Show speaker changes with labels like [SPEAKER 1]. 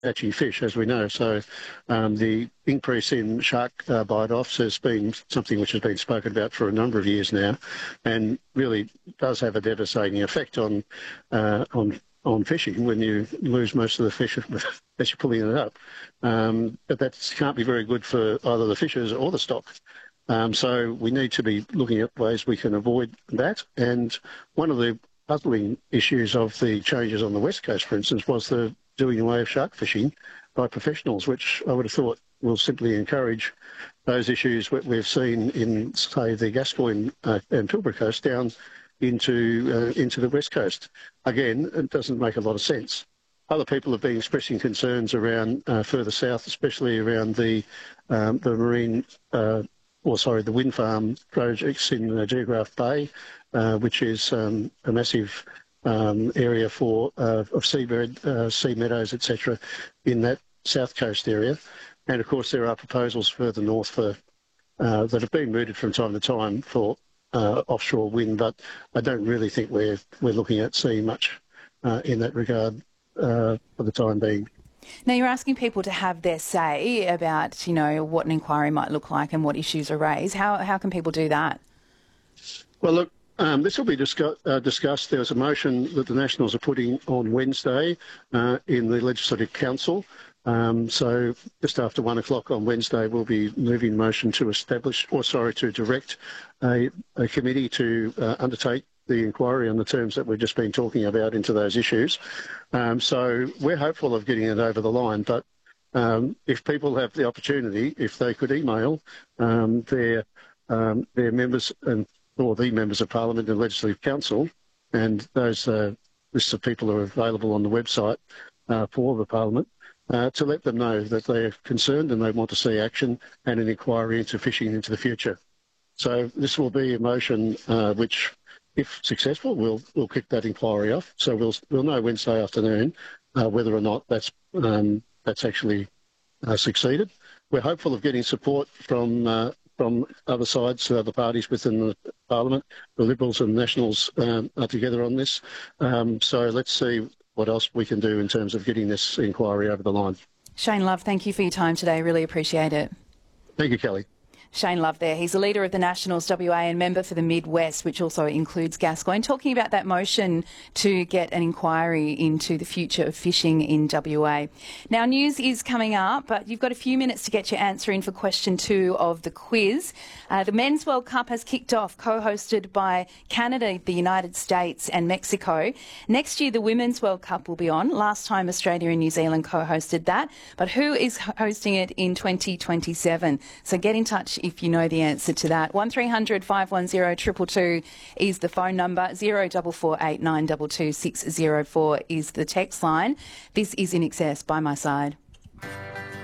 [SPEAKER 1] catching fish, as we know. So the increase in shark bite-offs has been something which has been spoken about for a number of years now, and really does have a devastating effect on fishing when you lose most of the fish as you're pulling it up. But that can't be very good for either the fishers or the stock. So we need to be looking at ways we can avoid that. And one of the puzzling issues of the changes on the West Coast, for instance, was the doing away of shark fishing by professionals, which I would have thought will simply encourage those issues that we've seen in, say, the Gascoyne and Pilbara coast down into the West Coast. Again, it doesn't make a lot of sense. Other people have been expressing concerns around further south, especially around the marine, the wind farm projects in Geograph Bay, which is a massive area of seabird, sea meadows, etc., in that south coast area. And of course, there are proposals further north that have been mooted from time to time for offshore wind, but I don't really think we're looking at seeing much in that regard for the time being.
[SPEAKER 2] Now, you're asking people to have their say about, what an inquiry might look like and what issues are raised. How can people do that?
[SPEAKER 1] Well, look, this will be discussed. There was a motion that the Nationals are putting on Wednesday in the Legislative Council. So just after 1 o'clock on Wednesday, we'll be moving motion to direct a committee to undertake the inquiry on the terms that we've just been talking about into those issues. So we're hopeful of getting it over the line, but if people have the opportunity, if they could email their members or the members of Parliament and Legislative Council, and those lists of people are available on the website for the Parliament, to let them know that they're concerned and they want to see action and an inquiry into fishing into the future. So this will be a motion which, if successful, we'll kick that inquiry off. So we'll know Wednesday afternoon whether or not that's actually succeeded. We're hopeful of getting support from other sides, other parties within the Parliament. The Liberals and Nationals are together on this. So let's see what else we can do in terms of getting this inquiry over the line.
[SPEAKER 2] Shane Love, thank you for your time today. Really appreciate it.
[SPEAKER 1] Thank you, Kelly.
[SPEAKER 2] Shane Love there. He's the leader of the Nationals WA and member for the Mid-West, which also includes Gascoyne, talking about that motion to get an inquiry into the future of fishing in WA. Now, news is coming up, but you've got a few minutes to get your answer in for question 2 of the quiz. The Men's World Cup has kicked off, co-hosted by Canada, the United States and Mexico. Next year, the Women's World Cup will be on. Last time, Australia and New Zealand co-hosted that. But who is hosting it in 2027? So get in touch if you know the answer to that. 1300 510 222 is the phone number. 0448 922 604 is the text line. This is In Excess by my side.